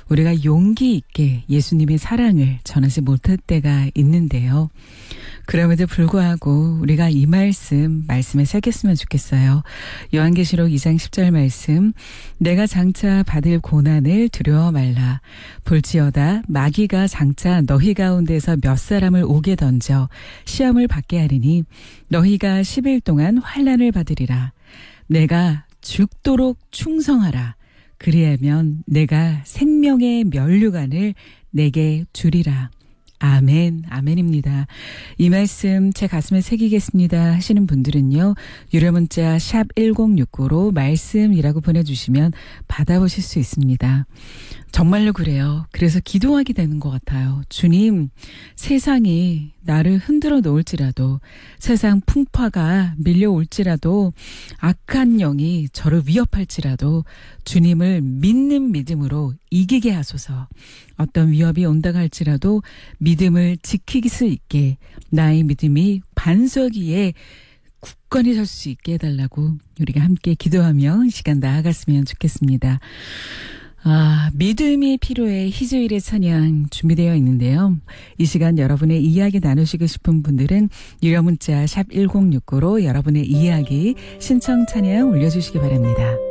우리가 용기 있게 예수님의 사랑을 전하지 못할 때가 있는데요. 그럼에도 불구하고 우리가 이 말씀에 새겼으면 좋겠어요. 요한계시록 2장 10절 말씀, 내가 장차 받을 고난을 두려워 말라. 볼지어다 마귀가 장차 너희 가운데서 몇 사람을 옥에 던져 시험을 받게 하리니 너희가 10일 동안 환난을 받으리라. 내가 죽도록 충성하라. 그리하면 내가 생명의 면류관을 내게 주리라. 아멘, 아멘입니다. 이 말씀 제 가슴에 새기겠습니다 하시는 분들은요, 유료 문자 샵 1069로 말씀이라고 보내주시면 받아보실 수 있습니다. 정말로 그래요. 그래서 기도하게 되는 것 같아요. 주님, 세상이 나를 흔들어 놓을지라도, 세상 풍파가 밀려올지라도, 악한 영이 저를 위협할지라도 주님을 믿는 믿음으로 이기게 하소서. 어떤 위협이 온다고 할지라도 믿음을 지킬 수 있게, 나의 믿음이 반석 위에 굳건히 설 수 있게 해달라고 우리가 함께 기도하며 이 시간 나아갔으면 좋겠습니다. 믿음이 필요해 희주일의 찬양 준비되어 있는데요. 이 시간 여러분의 이야기 나누시고 싶은 분들은 유료 문자 샵 1069로 여러분의 이야기 신청 찬양 올려주시기 바랍니다.